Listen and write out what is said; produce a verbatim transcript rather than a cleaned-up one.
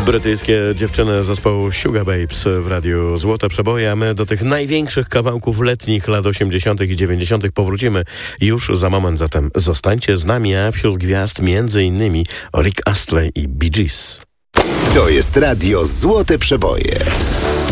Brytyjskie dziewczyny zespołu Sugar Babes w radiu Złote Przeboje, a my do tych największych kawałków letnich lat osiemdziesiątych i dziewięćdziesiątych powrócimy już za moment, zatem zostańcie z nami, a wśród gwiazd między innymi Rick Astley i Bee Gees. To jest radio Złote Przeboje.